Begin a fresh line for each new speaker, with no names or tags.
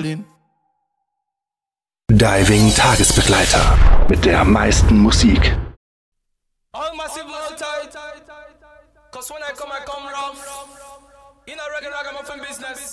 building.
Diving Tagesbegleiter mit der meisten Musik.
All massive, all tight. Cause when I come rough. In a regular ragamuffin business.